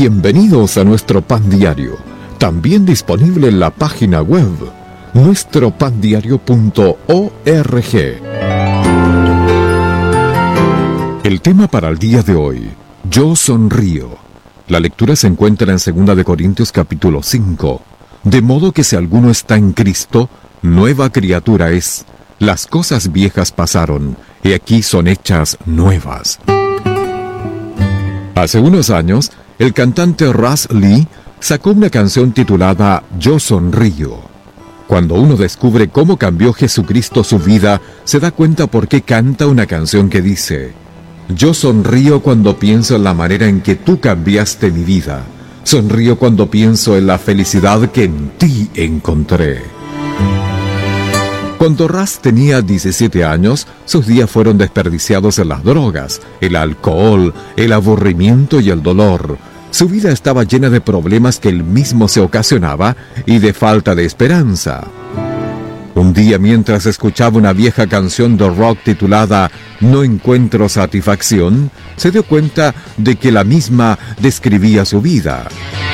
Bienvenidos a nuestro Pan Diario, también disponible en la página web nuestropandiario.org. El tema para el día de hoy: Yo sonrío. La lectura se encuentra en 2 de Corintios capítulo 5. De modo que si alguno está en Cristo, nueva criatura es. Las cosas viejas pasaron, y aquí son hechas nuevas. Hace unos años, el cantante Russ Lee sacó una canción titulada Yo sonrío. Cuando uno descubre cómo cambió Jesucristo su vida, se da cuenta por qué canta una canción que dice: Yo sonrío cuando pienso en la manera en que tú cambiaste mi vida. Sonrío cuando pienso en la felicidad que en ti encontré. Cuando Russ tenía 17 años, sus días fueron desperdiciados en las drogas, el alcohol, el aburrimiento y el dolor. Su vida estaba llena de problemas que él mismo se ocasionaba y de falta de esperanza. Un día, mientras escuchaba una vieja canción de rock titulada No encuentro satisfacción, se dio cuenta de que la misma describía su vida.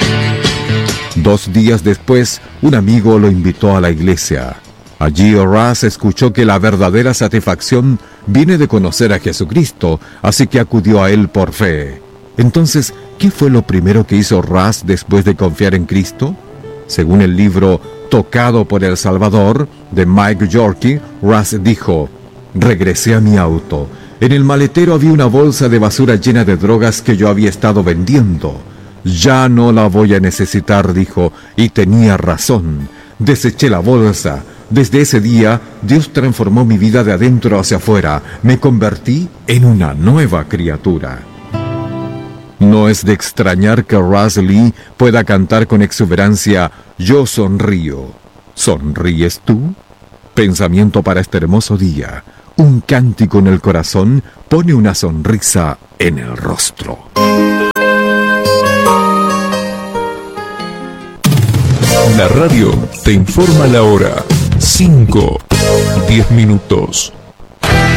2 días después, un amigo lo invitó a la iglesia. Allí Russ escuchó que la verdadera satisfacción viene de conocer a Jesucristo, así que acudió a él por fe. Entonces, ¿qué fue lo primero que hizo Russ después de confiar en Cristo? Según el libro Tocado por el Salvador, de Mike Yorkie, Russ dijo: regresé a mi auto. En el maletero había una bolsa de basura llena de drogas que yo había estado vendiendo. Ya no la voy a necesitar, dijo, y tenía razón. Deseché la bolsa. Desde ese día, Dios transformó mi vida de adentro hacia afuera. Me convertí en una nueva criatura. No es de extrañar que Russ Lee pueda cantar con exuberancia: Yo sonrío. ¿Sonríes tú? Pensamiento para este hermoso día. Un cántico en el corazón pone una sonrisa en el rostro. La radio te informa la hora. 5:10.